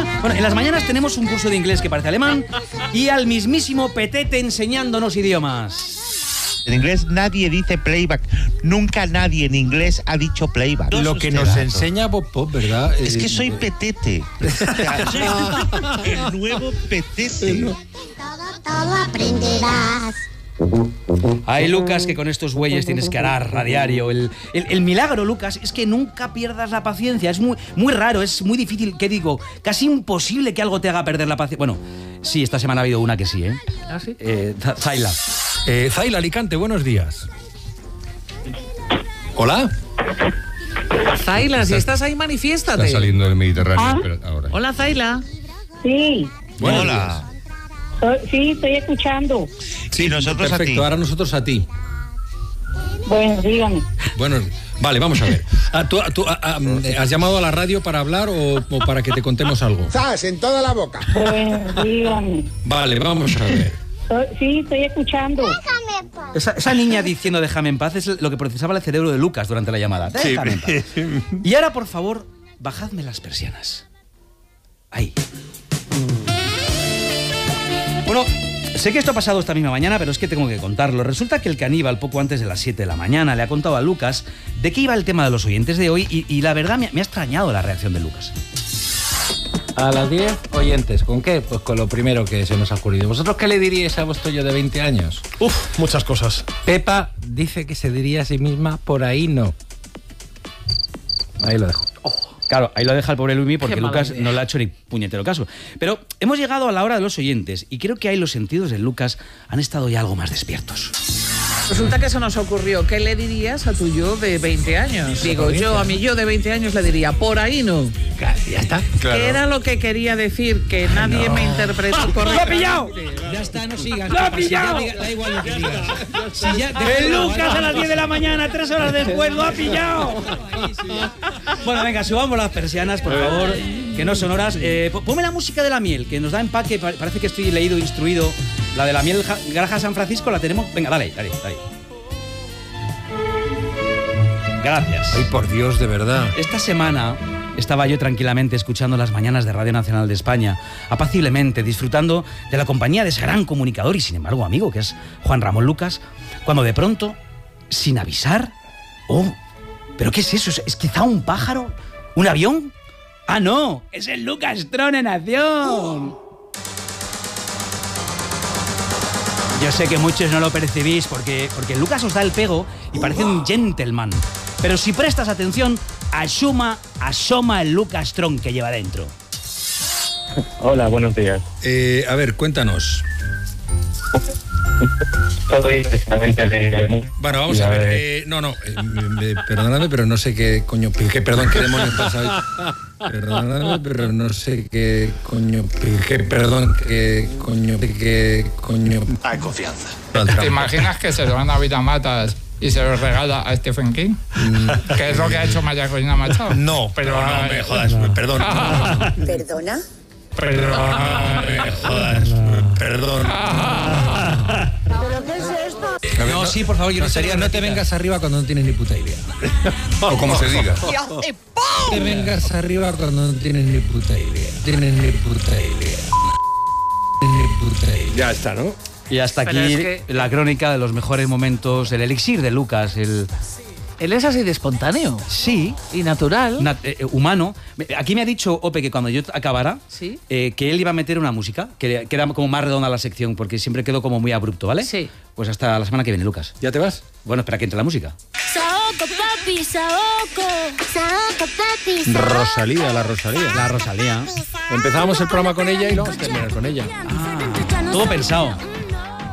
Bueno, en las mañanas tenemos un curso de inglés que parece alemán y al mismísimo Petete enseñándonos idiomas. En inglés nadie dice playback. Nunca nadie en inglés ha dicho playback. Lo que nos enseña Bob Pop, ¿verdad? Es que soy Petete. Soy el nuevo Petete. Todo aprenderás. Ay, Lucas, que con estos bueyes tienes que arar a diario. El milagro, Lucas, es que nunca pierdas la paciencia. Es muy raro, es muy difícil, ¿qué digo? Casi imposible que algo te haga perder la paciencia. Bueno, sí, esta semana ha habido una que sí, ¿eh? ¿Ah, sí? Zaila. Zaila, Alicante, buenos días. ¿Hola? Zaila, si estás ahí, manifiéstate. Está saliendo del Mediterráneo. Pero ahora. Hola, Zaila. Sí, Buenos Hola. días. sí, estoy escuchando. Sí, nosotros a ti. Perfecto, ahora nosotros a ti. Bueno, dígame. Bueno, vale, vamos a ver. ¿Tú has llamado a la radio para hablar o para que te contemos algo? ¡Zas! En toda la boca. Bueno, dígame. Vale, vamos a ver. Sí, estoy escuchando. Déjame en paz. Esa niña diciendo déjame en paz es lo que procesaba el cerebro de Lucas durante la llamada. Déjame en paz. Y ahora, por favor, bajadme las persianas. Ahí. Bueno, sé que esto ha pasado esta misma mañana, pero es que tengo que contarlo. Resulta que el caníbal, poco antes de las 7 de la mañana, le ha contado a Lucas de qué iba el tema de los oyentes de hoy y la verdad me ha extrañado la reacción de Lucas. A las 10 oyentes, ¿con qué? Pues con lo primero que se nos ha ocurrido. ¿Vosotros qué le diríais a vuestro yo de 20 años? Muchas cosas. Pepa dice que se diría a sí misma, por ahí no. Ahí lo dejo. Claro, ahí lo deja el pobre Luismi porque Qué mala Lucas idea. no le ha hecho ni puñetero caso. Pero hemos llegado a la hora de los oyentes y creo que ahí los sentidos de Lucas han estado ya algo más despiertos. Resulta que se nos ocurrió, ¿qué le dirías a tu yo de 20 años? Digo, yo a mi yo de 20 años le diría, por ahí no. Ya está. ¿Qué era lo que quería decir? Que nadie me interpretó correctamente. ¡Lo ha pillado! Ya está, no sigas. ¡Lo ha Pepa, si ya pillado! da igual lo que digas. Si ya, ¡El Lucas a las 10 de la mañana, 3 horas después, lo ha pillado! Bueno, venga, subamos las persianas, por favor, que no son horas. Ponme la música de la miel, que nos da empaque, parece que estoy leído, instruido. La de la miel Granja San Francisco la tenemos. Venga, dale. Gracias. Ay, por Dios, de verdad. Esta semana estaba yo tranquilamente escuchando las mañanas de Radio Nacional de España, apaciblemente, disfrutando de la compañía de ese gran comunicador y, sin embargo, amigo, que es Juan Ramón Lucas, cuando de pronto, sin avisar... ¡Oh! ¿Pero qué es eso? ¿Es quizá un pájaro? ¿Un avión? ¡Ah, no! ¡Es el Lucas Tron en acción! Yo sé que muchos no lo percibís porque Lucas os da el pego y parece un gentleman. Pero si prestas atención, asoma el Lucas Tron que lleva dentro. Hola, buenos días. A ver, cuéntanos. Soy precisamente de... Bueno, vamos a ver. Perdóname, pero no sé qué coño... perdón, qué demonios pasa hoy. Perdóname, pero no sé qué coño... qué coño... Hay confianza. ¿Te imaginas que se lo van a Vida Matas y se lo regala a Stephen King? ¿Qué es lo que ha hecho María Corina Machado? No, pero no me jodas, perdón. ¿Perdona? Pero... Me jodas, perdón. ¿Pero qué es esto? No, sí, por favor, yo No te vengas arriba cuando no tienes ni puta idea. O como se diga. No te vengas arriba cuando no tienes ni puta idea. Ni puta idea. Ya está, ¿no? Y hasta Pero aquí es que- la crónica de los mejores momentos, el elixir de Lucas, el... Él es así de espontáneo Sí, y natural. humano. Aquí me ha dicho Ope que cuando yo acabara, Sí. que él iba a meter una música, que era como más redonda la sección, porque siempre quedó como muy abrupto, ¿vale? Sí. Pues hasta la semana que viene, Lucas. ¿Ya te vas? Bueno, espera que entre la música. Saoco, papi, saoco. Saoco, papi, saoco. Rosalía, la Rosalía. La Rosalía. Empezamos el programa con ella y lo vamos a terminar con ella. Todo pensado.